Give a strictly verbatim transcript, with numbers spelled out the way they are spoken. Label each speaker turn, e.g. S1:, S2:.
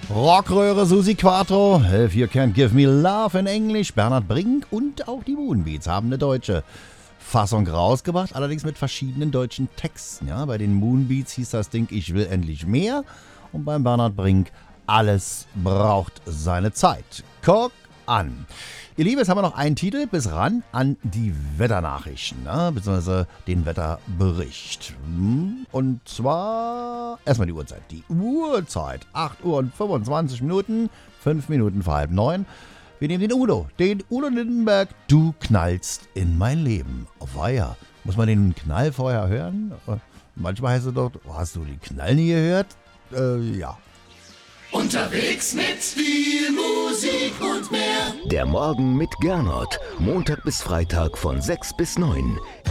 S1: Rockröhre Susi Quattro, If You Can't Give Me Love in Englisch, Bernhard Brink und auch die Moonbeats haben eine deutsche Fassung rausgebracht, allerdings mit verschiedenen deutschen Texten. Ja, bei den Moonbeats hieß das Ding Ich will endlich mehr und beim Bernhard Brink Alles braucht seine Zeit. Guck an. Ihr Lieben, jetzt haben wir noch einen Titel bis ran an die Wetternachrichten, ne? Beziehungsweise den Wetterbericht. Und zwar erstmal die Uhrzeit. Die Uhrzeit, acht Uhr und fünfundzwanzig Minuten, fünf Minuten vor halb neun. Wir nehmen den Udo, den Udo Lindenberg. Du knallst in mein Leben. Auf Weiher. Muss man den Knall vorher hören? Manchmal heißt es doch, oh, hast du den Knall nie gehört? Äh, ja.
S2: Unterwegs mit viel Musik und mehr.
S3: Der Morgen mit Gernot. Montag bis Freitag von sechs bis neun.